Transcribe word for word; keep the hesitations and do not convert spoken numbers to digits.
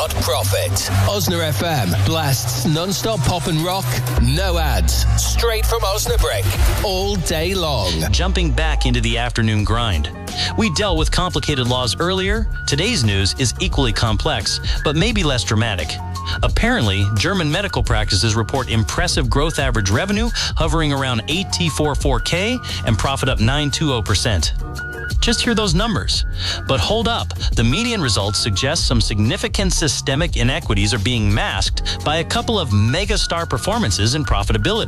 not profit. Osna F M blasts non-stop pop and rock, no ads, straight from Osnabrick, all day long. Jumping back into the afternoon grind. We dealt with complicated laws earlier. Today's news is equally complex, but maybe less dramatic. Apparently, German medical practices report impressive growth average revenue hovering around eight point four four K and profit up nine point two zero percent. Just hear those numbers. But hold up, the median results suggest some significant systemic inequities are being masked by a couple of mega star performances in profitability.